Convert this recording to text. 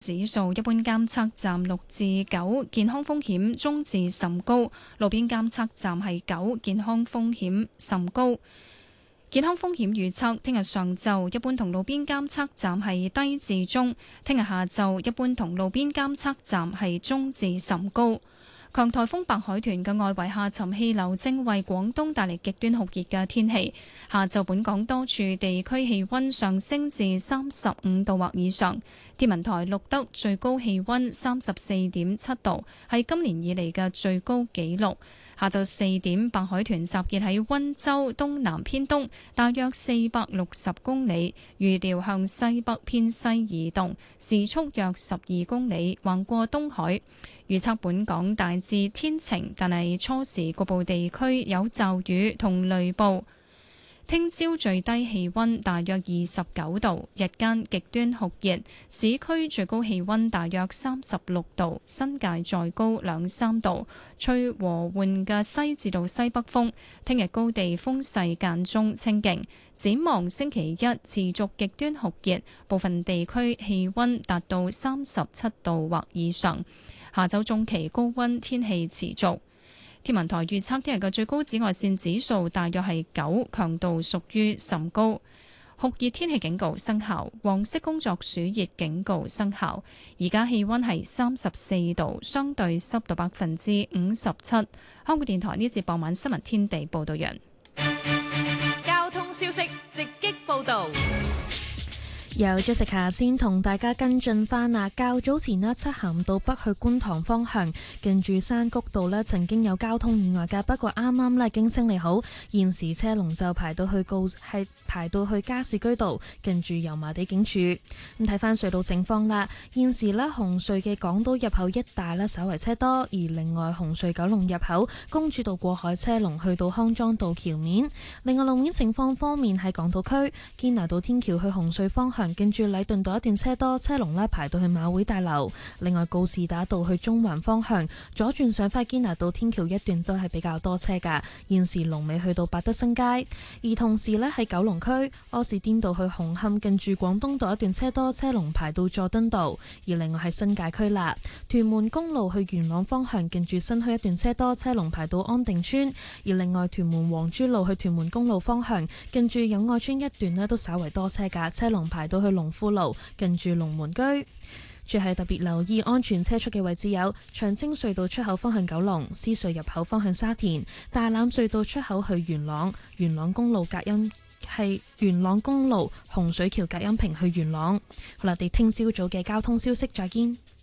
指數，一般監測站6至9，健康風險中至甚高；路邊監測站係9，健康風險甚高。健康風險預測，聽日上晝一般同路邊監測站係低至中，聽日下晝一般同路邊監測站係中至甚高。強颱風白海豚嘅外圍下沉氣流正為廣東帶嚟極端酷熱嘅天氣。下晝本港多處地區氣溫上升至35度或以上。天文台錄得最高氣溫34.7度，係今年以嚟嘅最高紀錄。下晝4點，白海豚集結喺溫州東南偏東，大約460公里，預料向西北偏西移動，時速約12公里，橫過東海。預測本港大致天晴，但係初時局部地區有驟雨同雷暴。聽朝最低氣溫大約29度，日間極端酷熱，市區最高氣溫大約36度，新界再高2-3度，吹和緩嘅西至到西北風。聽日高地風勢間中清勁，展望星期一持續極端酷熱，部分地區氣溫達到37度或以上。下週中期高溫天氣持續。天文台預測聽日嘅最高紫外線指數大約係9，強度屬於甚高。酷熱天氣警告生效，黃色工作暑熱警告生效。而家氣溫係34度，相對濕度57%。香港電台呢節傍晚新聞天地報道完。 交通消息直擊報道。 由 Jessica 先同大家跟進翻啊！較早前呢，漆咸道北去觀塘方向，近住山谷道呢曾經有交通意外㗎，不過啱啱呢已經清理好，現時車龍就排到去加士居道，近住油麻地警署。咁睇翻隧道情況啦，現時呢紅隧嘅港島入口一帶呢稍為車多，而另外紅隧九龍入口公主道過海車龍去到康莊道橋面。另外路面情況方面，喺港島區堅拿道天橋去紅隧方向，近住禮頓道一段車多，車龍呢排到去馬會大樓。另外告士打道去中環方向左轉上返堅拿道天橋一段都係比較多車噶，現時龍尾去到百德新街。而同時呢，喺九龍區柯士甸道去紅磡近住廣東道一段車多，車龍排到佐敦道。而另外係新界區啦，屯門公路去元朗方向近住新墟一段車多，車龍排到安定村。而另外屯門黃珠路去屯門公路方向近住友愛村一段呢都稍為多車噶，車龍排到去龍富路近住龍門居。最係特別留意安全車速嘅位置有長青隧道出口方向九龍、獅隧入口方向沙田、大欖隧道出口去元朗、元朗公路隔音係元朗公路洪水橋隔音屏去元朗。好啦，我哋聽朝早嘅交通消息再見。